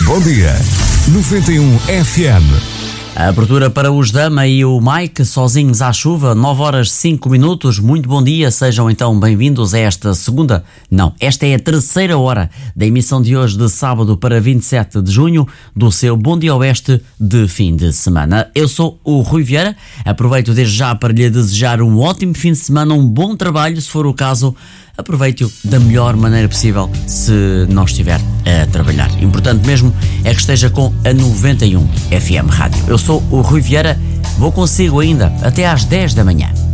Bom dia. 91 FM. A abertura para os Dama e o Mike, sozinhos à chuva, 9 horas 5 minutos. Muito bom dia, sejam então bem-vindos a esta esta é a terceira hora da emissão de hoje, de sábado para 27 de junho, do seu Bom Dia Oeste de fim de semana. Eu sou o Rui Vieira, aproveito desde já para lhe desejar um ótimo fim de semana, um bom trabalho, se for o caso. Aproveite-o da melhor maneira possível se não estiver a trabalhar. Importante mesmo é que esteja com a 91 FM Rádio. Eu sou o Rui Vieira, vou consigo ainda até às 10 da manhã.